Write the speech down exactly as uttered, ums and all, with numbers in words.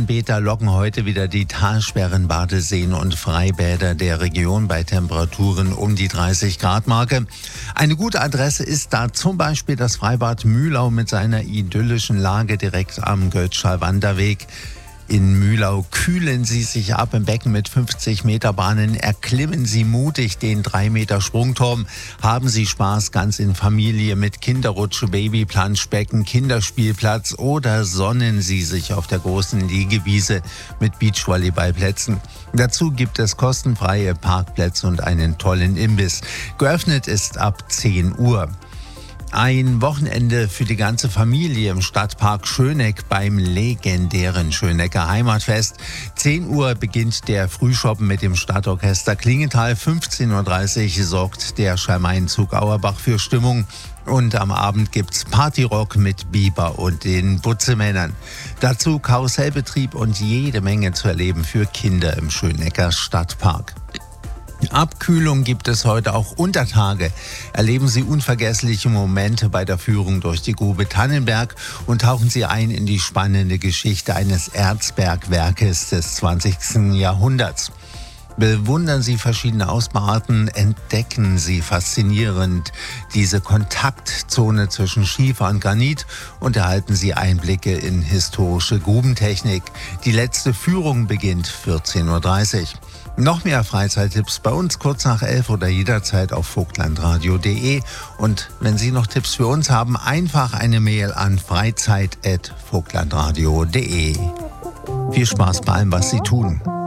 Sonnenanbeter locken heute wieder die Talsperren, Badeseen und Freibäder der Region bei Temperaturen um die dreißig Grad Marke. Eine gute Adresse ist da zum Beispiel das Freibad Mühlau mit seiner idyllischen Lage direkt am Götzscher Wanderweg. In Mühlau kühlen Sie sich ab im Becken mit fünfzig Meter Bahnen, erklimmen Sie mutig den drei Meter Sprungturm, haben Sie Spaß ganz in Familie mit Kinderrutsche, Babyplanschbecken, Kinderspielplatz oder sonnen Sie sich auf der großen Liegewiese mit Beachvolleyballplätzen. Dazu gibt es kostenfreie Parkplätze und einen tollen Imbiss. Geöffnet ist ab zehn Uhr. Ein Wochenende für die ganze Familie im Stadtpark Schöneck beim legendären Schönecker Heimatfest. zehn Uhr beginnt der Frühschoppen mit dem Stadtorchester Klingenthal. fünfzehn Uhr dreißig sorgt der Schalmeinzug Auerbach für Stimmung. Und am Abend gibt's Partyrock mit Biber und den Butzemännern. Dazu Karussellbetrieb und jede Menge zu erleben für Kinder im Schönecker Stadtpark. Abkühlung gibt es heute auch unter Tage. Erleben Sie unvergessliche Momente bei der Führung durch die Grube Tannenberg und tauchen Sie ein in die spannende Geschichte eines Erzbergwerkes des zwanzigsten Jahrhunderts. Bewundern Sie verschiedene Ausbauarten, entdecken Sie faszinierend diese Kontaktzone zwischen Schiefer und Granit und erhalten Sie Einblicke in historische Grubentechnik. Die letzte Führung beginnt vierzehn Uhr dreißig. Noch mehr Freizeittipps bei uns kurz nach elf oder jederzeit auf vogtlandradio punkt de. Und wenn Sie noch Tipps für uns haben, einfach eine Mail an freizeit at vogtlandradio punkt de. Viel Spaß bei allem, was Sie tun.